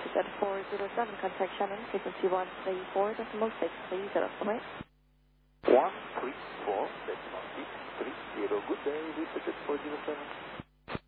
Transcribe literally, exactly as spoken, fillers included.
Jet four zero seven, contact Shannon, frequency one three four decimal six three zero. Bye. one three four decimal six three zero. Good day, this is Jet four zero seven.